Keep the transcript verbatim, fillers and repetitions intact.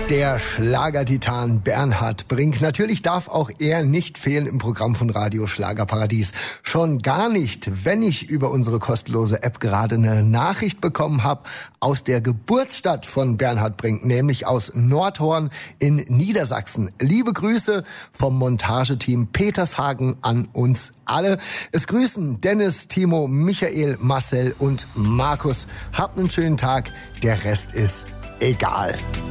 Der Schlagertitan Bernhard Brink. Natürlich darf auch er nicht fehlen im Programm von Radio Schlagerparadies. Schon gar nicht, wenn ich über unsere kostenlose App gerade eine Nachricht bekommen habe aus der Geburtsstadt von Bernhard Brink, nämlich aus Nordhorn in Niedersachsen. Liebe Grüße vom Montageteam Petershagen an uns alle. Es grüßen Dennis, Timo, Michael, Marcel und Markus. Habt einen schönen Tag. Der Rest ist egal.